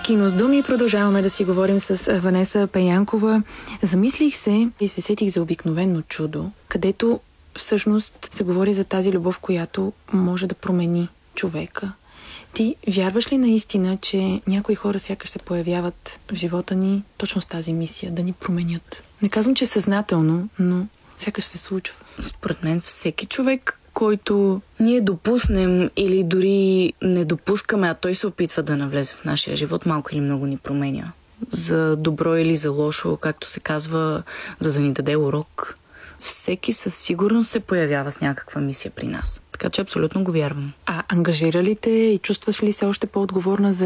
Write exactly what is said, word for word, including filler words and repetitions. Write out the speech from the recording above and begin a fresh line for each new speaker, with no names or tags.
Кино с думи. Продължаваме да си говорим с Ванеса Пеянкова. Замислих се и се сетих за Обикновено чудо, където всъщност се говори за тази любов, която може да промени човека. Ти вярваш ли наистина, че някои хора сякаш се появяват в живота ни точно с тази мисия, да ни променят? Не казвам, че съзнателно, но сякаш се случва.
Според мен всеки човек, който ние допуснем или дори не допускаме, а той се опитва да навлезе в нашия живот, малко или много ни променя. За добро или за лошо, както се казва, за да ни даде урок. Всеки със сигурност се появява с някаква мисия при нас. Така че абсолютно го вярвам.
А ангажира ли те и чувстваш ли се още по-отговорна за